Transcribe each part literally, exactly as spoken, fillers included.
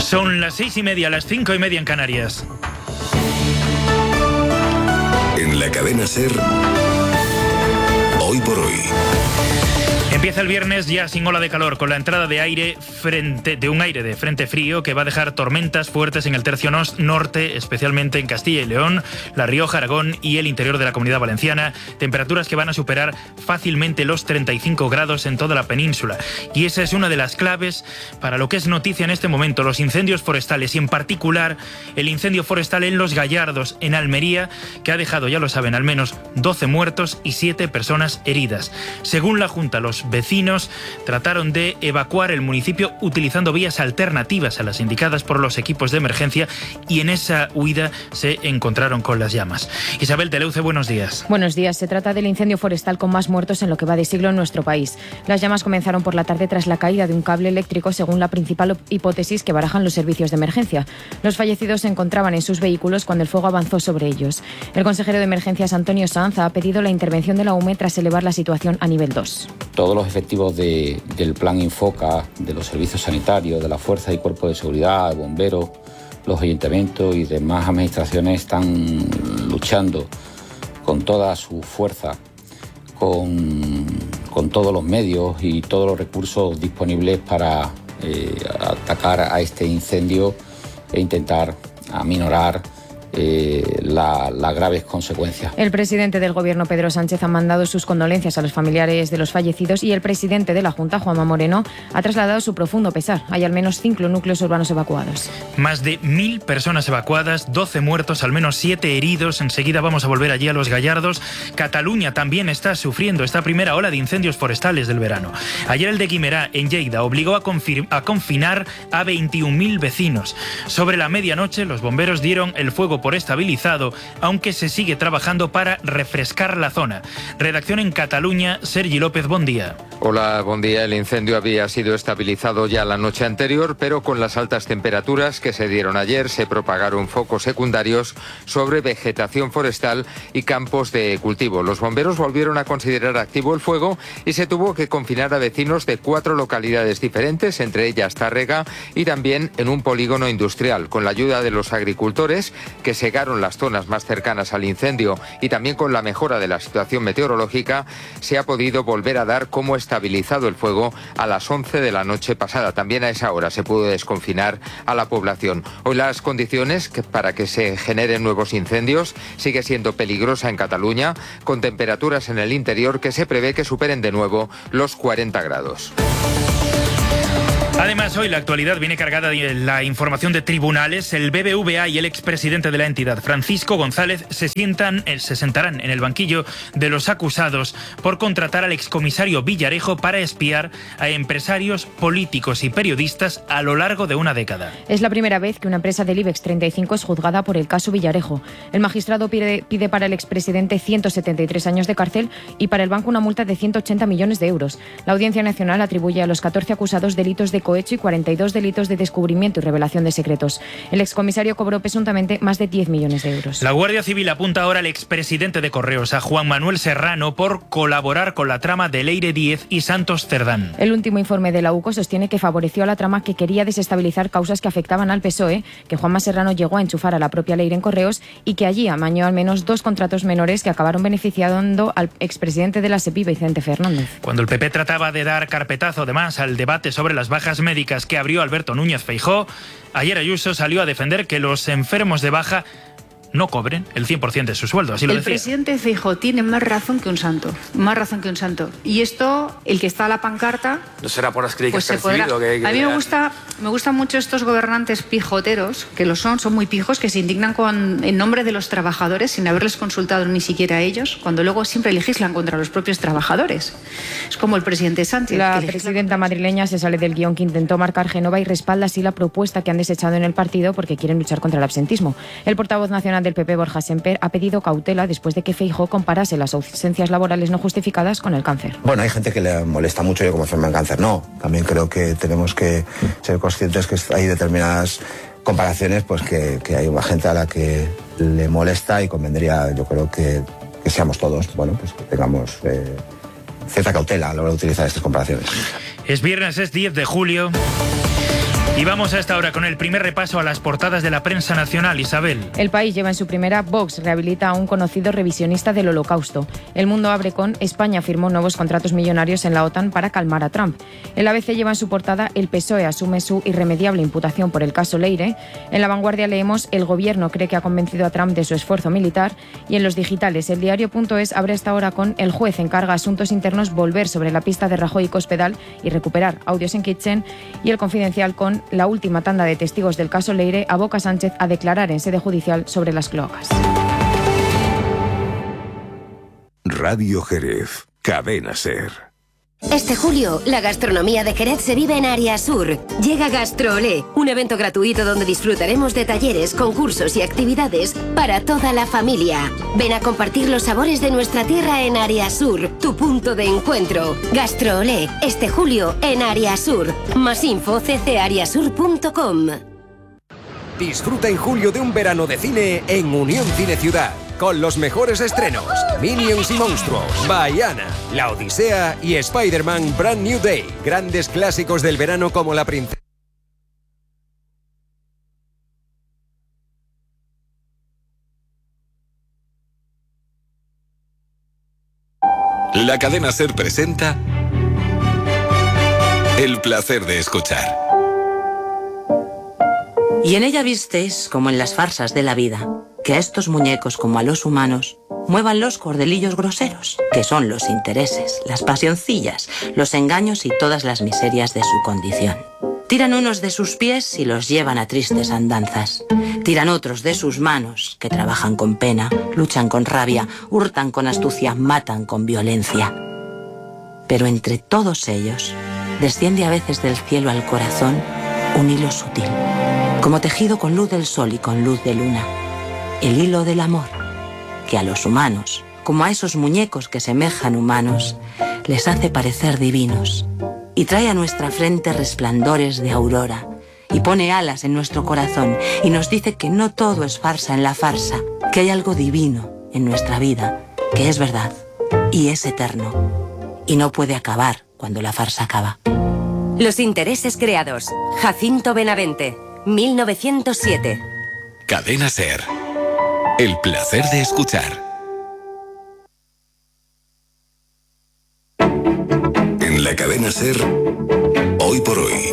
Son las seis y media, las cinco y media en Canarias. En la cadena SER, Hoy por Hoy. Empieza el viernes ya sin ola de calor, con la entrada de aire frente de un aire de frente frío que va a dejar tormentas fuertes en el tercio norte, especialmente en Castilla y León, La Rioja, Aragón y el interior de la Comunidad Valenciana. Temperaturas que van a superar fácilmente los treinta y cinco grados en toda la península. Y esa es una de las claves para lo que es noticia en este momento, los incendios forestales y en particular el incendio forestal en Los Gallardos, en Almería, que ha dejado, ya lo saben, al menos doce muertos y siete personas heridas. Según la Junta, los vecinos trataron de evacuar el municipio utilizando vías alternativas a las indicadas por los equipos de emergencia y en esa huida se encontraron con las llamas. Isabel Teleuce, buenos días. Buenos días. Se trata del incendio forestal con más muertos en lo que va de siglo en nuestro país. Las llamas comenzaron por la tarde tras la caída de un cable eléctrico, según la principal hipótesis que barajan los servicios de emergencia. Los fallecidos se encontraban en sus vehículos cuando el fuego avanzó sobre ellos. El consejero de Emergencias, Antonio Sanz, ha pedido la intervención de la U M E tras elevar la situación a nivel dos. Todos los efectivos de, del Plan Infoca, de los servicios sanitarios, de la Fuerza y Cuerpo de Seguridad, bomberos, los ayuntamientos y demás administraciones están luchando con toda su fuerza, con, con todos los medios y todos los recursos disponibles para eh, atacar a este incendio e intentar aminorar Eh, la, las graves consecuencias. El presidente del Gobierno, Pedro Sánchez, ha mandado sus condolencias a los familiares de los fallecidos y el presidente de la Junta, Juanma Moreno, ha trasladado su profundo pesar. Hay al menos cinco núcleos urbanos evacuados. Más de mil personas evacuadas, doce muertos, al menos siete heridos. Enseguida vamos a volver allí a Los Gallardos. Cataluña también está sufriendo esta primera ola de incendios forestales del verano. Ayer el de Guimerá, en Lleida, obligó a, confir- a confinar a veintiún mil vecinos. Sobre la medianoche, los bomberos dieron el fuego por estabilizado, aunque se sigue trabajando para refrescar la zona. Redacción en Cataluña, Sergi López, buen día. Hola, buen día. El incendio había sido estabilizado ya la noche anterior, pero con las altas temperaturas que se dieron ayer se propagaron focos secundarios sobre vegetación forestal y campos de cultivo. Los bomberos volvieron a considerar activo el fuego y se tuvo que confinar a vecinos de cuatro localidades diferentes, entre ellas Tárrega y también en un polígono industrial, con la ayuda de los agricultores que segaron las zonas más cercanas al incendio y también con la mejora de la situación meteorológica, se ha podido volver a dar como estabilizado el fuego a las once de la noche pasada. También a esa hora se pudo desconfinar a la población. Hoy las condiciones que para que se generen nuevos incendios sigue siendo peligrosa en Cataluña, con temperaturas en el interior que se prevé que superen de nuevo los cuarenta grados. Además, hoy la actualidad viene cargada de la información de tribunales. El B B V A y el expresidente de la entidad, Francisco González, se sientan, se sentarán en el banquillo de los acusados por contratar al excomisario Villarejo para espiar a empresarios, políticos y periodistas a lo largo de una década. Es la primera vez que una empresa del IBEX treinta y cinco es juzgada por el caso Villarejo. El magistrado pide, pide para el expresidente ciento setenta y tres años de cárcel y para el banco una multa de ciento ochenta millones de euros. La Audiencia Nacional atribuye a los catorce acusados delitos de cohecho y cuarenta y dos delitos de descubrimiento y revelación de secretos. El excomisario cobró presuntamente más de diez millones de euros. La Guardia Civil apunta ahora al expresidente de Correos, a Juan Manuel Serrano, por colaborar con la trama de Leire Díez y Santos Cerdán. El último informe de la U C O sostiene que favoreció a la trama que quería desestabilizar causas que afectaban al P S O E, que Juanma Serrano llegó a enchufar a la propia Leire en Correos y que allí amañó al menos dos contratos menores que acabaron beneficiando al expresidente de la SEPI, Vicente Fernández. Cuando el P P trataba de dar carpetazo además al debate sobre las bajas médicas que abrió Alberto Núñez Feijóo, ayer Ayuso salió a defender que los enfermos de baja no cobren el cien por ciento de su sueldo, así lo el decía. El presidente Feijóo tiene más razón que un santo, más razón que un santo. Y esto, el que está a la pancarta... No será por las críticas pues que ha recibido. Que, que a mí me gusta, me gustan mucho estos gobernantes pijoteros, que lo son, son muy pijos, que se indignan con, en nombre de los trabajadores sin haberles consultado ni siquiera a ellos, cuando luego siempre legislan contra los propios trabajadores. Es como el presidente Sánchez. La presidenta madrileña se sale del guión que intentó marcar Génova y respalda así la propuesta que han desechado en el partido porque quieren luchar contra el absentismo. El portavoz nacional del P P, Borja Semper, ha pedido cautela después de que Feijóo comparase las ausencias laborales no justificadas con el cáncer. Bueno, hay gente que le molesta mucho, yo como enferma en cáncer no. También creo que tenemos que ser conscientes que hay determinadas comparaciones pues que, que hay una gente a la que le molesta y convendría, yo creo que, que seamos todos, bueno, pues que tengamos eh, cierta cautela a la hora de utilizar estas comparaciones. Es viernes, es diez de julio. Y vamos a esta hora con el primer repaso a las portadas de la prensa nacional. Isabel. El País lleva en su primera: Vox rehabilita a un conocido revisionista del Holocausto. El Mundo abre con: España firmó nuevos contratos millonarios en la OTAN para calmar a Trump. El A B C lleva en su portada: el P S O E asume su irremediable imputación por el caso Leire. En La Vanguardia leemos: el gobierno cree que ha convencido a Trump de su esfuerzo militar. Y en los digitales, el diario.es abre esta hora con: el juez encarga a Asuntos Internos volver sobre la pista de Rajoy y Cospedal y recuperar audios en Kitchen. Y el Confidencial con: la última tanda de testigos del caso Leire aboca a Sánchez a declarar en sede judicial sobre las cloacas. Radio Jerez, Cadena SER. Este julio, la gastronomía de Jerez se vive en Área Sur. Llega GastroOlé, un evento gratuito donde disfrutaremos de talleres, concursos y actividades para toda la familia. Ven a compartir los sabores de nuestra tierra en Área Sur, tu punto de encuentro. GastroOlé, este julio en Área Sur. Más info c c ariasur punto com. Disfruta en julio de un verano de cine en Unión Cine Ciudad, con los mejores estrenos: Minions y Monstruos, Baiana, La Odisea y Spider-Man Brand New Day. Grandes clásicos del verano como La Princesa. La Cadena SER presenta El placer de escuchar. Y en ella visteis, como en las farsas de la vida, que a estos muñecos como a los humanos muevan los cordelillos groseros, que son los intereses, las pasioncillas, los engaños y todas las miserias de su condición. Tiran unos de sus pies y los llevan a tristes andanzas. Tiran otros de sus manos, que trabajan con pena, luchan con rabia, hurtan con astucia, matan con violencia. Pero entre todos ellos, desciende a veces del cielo al corazón un hilo sutil, como tejido con luz del sol y con luz de luna. El hilo del amor, que a los humanos, como a esos muñecos que semejan humanos, les hace parecer divinos, y trae a nuestra frente resplandores de aurora, y pone alas en nuestro corazón, y nos dice que no todo es farsa en la farsa, que hay algo divino en nuestra vida, que es verdad, y es eterno, y no puede acabar cuando la farsa acaba. Los intereses creados. Jacinto Benavente, mil novecientos siete. Cadena SER. El placer de escuchar. En la Cadena SER, hoy por hoy.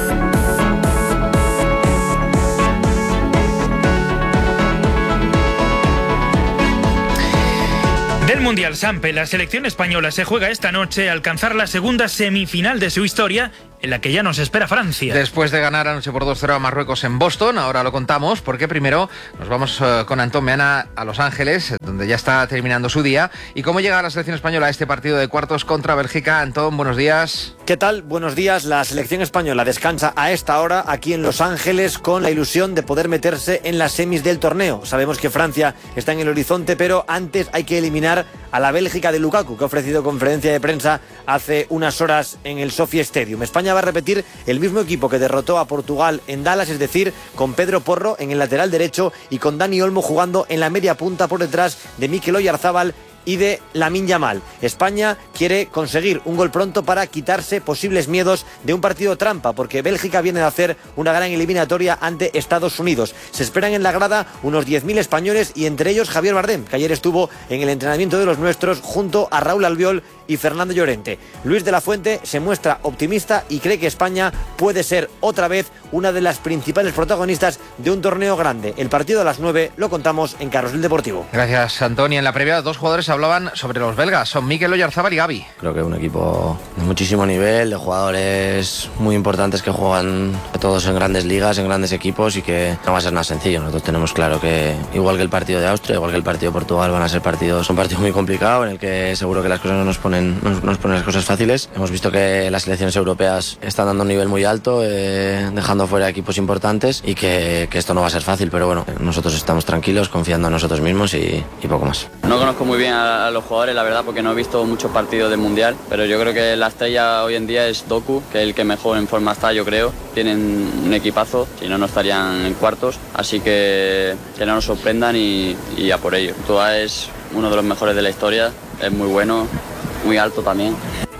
Del Mundial Sampe, la selección española se juega esta noche a alcanzar la segunda semifinal de su historia, en la que ya nos espera Francia. Después de ganar anoche por dos cero a Marruecos en Boston, ahora lo contamos, porque primero nos vamos uh, con Antón Meana a Los Ángeles, donde ya está terminando su día. ¿Y cómo llega la selección española a este partido de cuartos contra Bélgica? Antón, buenos días. ¿Qué tal? Buenos días. La selección española descansa a esta hora aquí en Los Ángeles con la ilusión de poder meterse en las semis del torneo. Sabemos que Francia está en el horizonte, pero antes hay que eliminar a la Bélgica de Lukaku, que ha ofrecido conferencia de prensa hace unas horas en el Sophie Stadium. España va a repetir el mismo equipo que derrotó a Portugal en Dallas, es decir, con Pedro Porro en el lateral derecho y con Dani Olmo jugando en la media punta por detrás de Mikel Oyarzabal y de Lamine Yamal. España quiere conseguir un gol pronto para quitarse posibles miedos de un partido trampa, porque Bélgica viene de hacer una gran eliminatoria ante Estados Unidos. Se esperan en la grada unos diez mil españoles y entre ellos Javier Bardem, que ayer estuvo en el entrenamiento de los nuestros junto a Raúl Albiol y Fernando Llorente. Luis de la Fuente se muestra optimista y cree que España puede ser otra vez una de las principales protagonistas de un torneo grande. El partido a las nueve lo contamos en Carrusel Deportivo. Gracias, Antonio. En la previa, dos jugadores hablaban sobre los belgas. Son Mikel Oyarzabal y Gavi. Creo que es un equipo de muchísimo nivel, de jugadores muy importantes que juegan todos en grandes ligas, en grandes equipos, y que no va a ser nada sencillo. Nosotros tenemos claro que, igual que el partido de Austria, igual que el partido de Portugal, van a ser partidos, un partido muy complicado en el que seguro que las cosas no nos ponen, no nos ponen las cosas fáciles. Hemos visto que las selecciones europeas están dando un nivel muy alto, eh, dejando fuera equipos importantes, y que, que esto no va a ser fácil, pero bueno, nosotros estamos tranquilos, confiando en nosotros mismos y, y poco más. No conozco muy bien a, a los jugadores, la verdad, porque no he visto muchos partidos del Mundial, pero yo creo que la estrella hoy en día es Doku, que es el que mejor en forma está, yo creo. Tienen un equipazo, si no, no estarían en cuartos, así que que no nos sorprendan y, y a por ello. Tua es uno de los mejores de la historia, es muy bueno, muy alto también.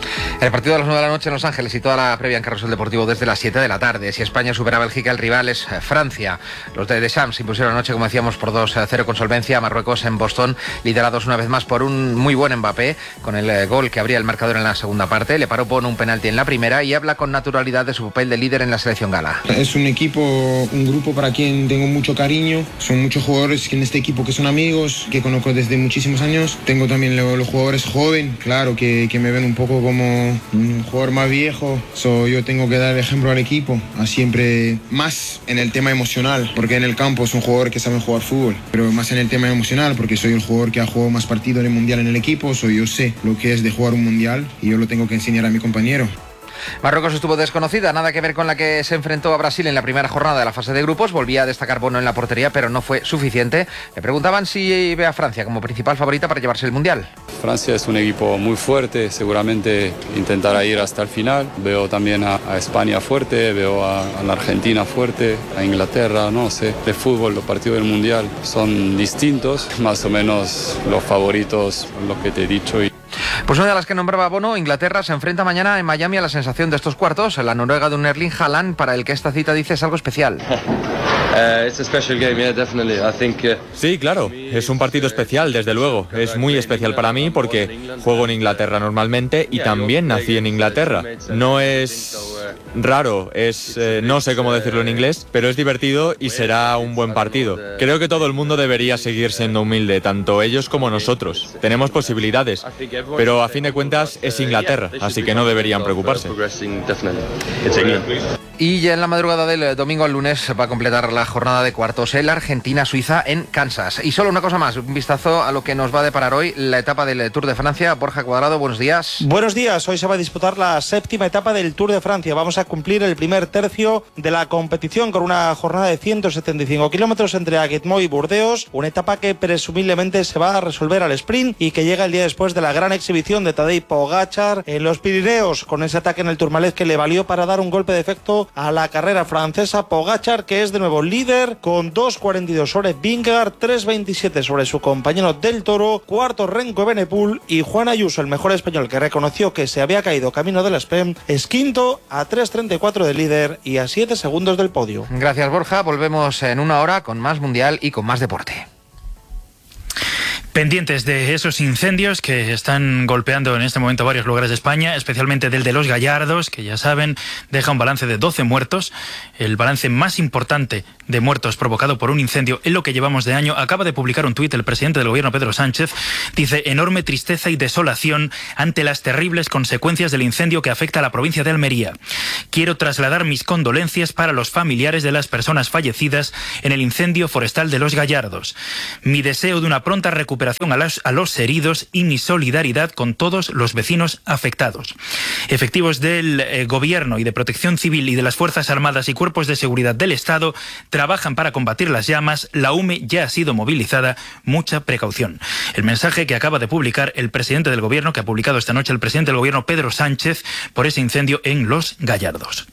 El partido de las nueve de la noche en Los Ángeles y toda la previa en Carrusel Deportivo desde las siete de la tarde. Si España supera a Bélgica, el rival es Francia. Los de Deschamps se impusieron anoche, como decíamos, por dos a cero con solvencia a Marruecos en Boston, liderados una vez más por un muy buen Mbappé, con el gol que abría el marcador en la segunda parte. Le paró Bono un penalti en la primera y habla con naturalidad de su papel de líder en la selección gala. Es un equipo, un grupo para quien tengo mucho cariño. Son muchos jugadores en este equipo que son amigos, que conozco desde muchísimos años. Tengo también los jugadores jóvenes, claro, que, que me ven un poco como un jugador más viejo. So, yo tengo que dar ejemplo al equipo, a siempre más en el tema emocional, porque en el campo es un jugador que sabe jugar fútbol, pero más en el tema emocional, porque soy el jugador que ha jugado más partidos en el mundial en el equipo. So, yo sé lo que es de jugar un mundial y yo lo tengo que enseñar a mi compañero. Marruecos estuvo desconocida, nada que ver con la que se enfrentó a Brasil en la primera jornada de la fase de grupos. Volvía a destacar Bono en la portería, pero no fue suficiente. Le preguntaban si ve a Francia como principal favorita para llevarse el Mundial. Francia es un equipo muy fuerte, seguramente intentará ir hasta el final. Veo también a, a España fuerte, veo a, a la Argentina fuerte, a Inglaterra, no sé. De fútbol, los partidos del Mundial son distintos, más o menos los favoritos, lo que te he dicho. Y Pues una de las que nombraba Bono, Inglaterra, se enfrenta mañana en Miami a la sensación de estos cuartos, la Noruega de un Erling Haaland, para el que esta cita dice es algo especial. Sí, claro, es un partido especial, desde luego. Es muy especial para mí porque juego en Inglaterra normalmente y también nací en Inglaterra. No es raro, es eh, no sé cómo decirlo en inglés, pero es divertido y será un buen partido. Creo que todo el mundo debería seguir siendo humilde, tanto ellos como nosotros. Tenemos posibilidades, pero a fin de cuentas es Inglaterra, así que no deberían preocuparse. Y ya en la madrugada del domingo al lunes va a completar la jornada de cuartos el Argentina-Suiza en Kansas. Y solo una cosa más, un vistazo a lo que nos va a deparar hoy la etapa del Tour de Francia. Borja Cuadrado, buenos días. Buenos días, hoy se va a disputar la séptima etapa del Tour de Francia. Vamos a cumplir el primer tercio de la competición con una jornada de ciento setenta y cinco kilómetros entre Aguetmó y Burdeos, una etapa que presumiblemente se va a resolver al sprint y que llega el día después de la gran exhibición de Tadej Pogačar en los Pirineos, con ese ataque en el Tourmalet que le valió para dar un golpe de efecto a la carrera francesa. Pogačar, que es de nuevo líder con dos cuarenta y dos sobre Vingegaard, tres veintisiete sobre su compañero del Toro, cuarto Renko Evenepoel, y Juan Ayuso, el mejor español que reconoció que se había caído camino de la S P E M, es quinto a tres treinta y cuatro de líder y a siete segundos del podio. Gracias, Borja, volvemos en una hora con más Mundial y con más deporte. Pendientes de esos incendios que están golpeando en este momento varios lugares de España, especialmente del de Los Gallardos, que ya saben, deja un balance de doce muertos, el balance más importante de muertos provocado por un incendio en lo que llevamos de año. Acaba de publicar un tuit el presidente del gobierno, Pedro Sánchez, dice: enorme tristeza y desolación ante las terribles consecuencias del incendio que afecta a la provincia de Almería. Quiero trasladar mis condolencias para los familiares de las personas fallecidas en el incendio forestal de Los Gallardos. Mi deseo de una pronta recuperación a los, a los heridos y mi solidaridad con todos los vecinos afectados. Efectivos del eh, Gobierno y de Protección Civil y de las Fuerzas Armadas y cuerpos de seguridad del Estado trabajan para combatir las llamas. La U M E ya ha sido movilizada. Mucha precaución. El mensaje que acaba de publicar el presidente del Gobierno, que ha publicado esta noche el presidente del Gobierno, Pedro Sánchez, por ese incendio en Los Gallardos.